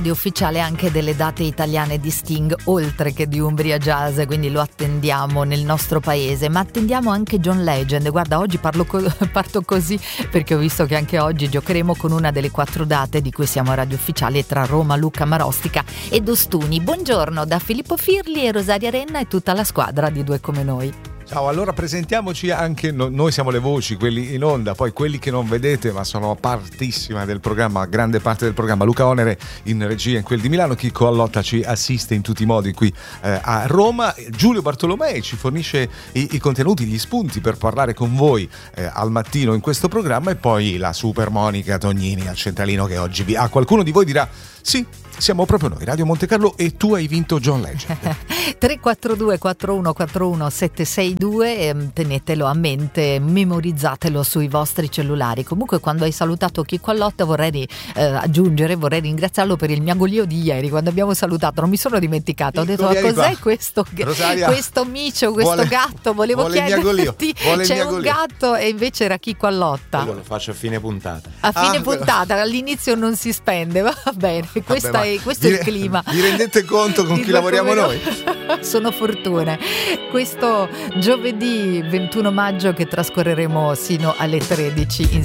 ufficiale anche delle date italiane di Sting, oltre che di Umbria Jazz, quindi lo attendiamo nel nostro paese, ma attendiamo anche John Legend. Guarda, oggi parto così perché ho visto che anche oggi giocheremo con una delle 4 date di cui siamo radio ufficiale, tra Roma, Lucca, Marostica ed Ostuni. Buongiorno da Filippo Firli e Rosaria Renna e tutta la squadra di Due Come Noi. Ciao, allora presentiamoci anche noi, siamo le voci, quelli in onda, poi quelli che non vedete ma sono partissima del programma, grande parte del programma. Luca Onere in regia in quel di Milano, Chicco Allotta ci assiste in tutti i modi qui a Roma, Giulio Bartolomei ci fornisce i contenuti, gli spunti per parlare con voi al mattino in questo programma, e poi la super Monica Tognini al centralino che oggi a qualcuno di voi dirà sì, siamo proprio noi, Radio Montecarlo, e tu hai vinto John Legend. 342 4141 762, tenetelo a mente, memorizzatelo sui vostri cellulari. Comunque, quando hai salutato Chicco Allotta vorrei ringraziarlo per il miagolio di ieri, quando abbiamo salutato, non mi sono dimenticata, ho detto ma cos'è questo micio, questo gatto, volevo chiederti, c'è un gatto, e invece era Chicco Allotta. Io lo faccio a fine puntata. Puntata, all'inizio non si spende, va bene, questo è il clima. Vi rendete conto con chi lavoriamo noi? Sono fortune. Questo giovedì 21 maggio che trascorreremo sino alle 13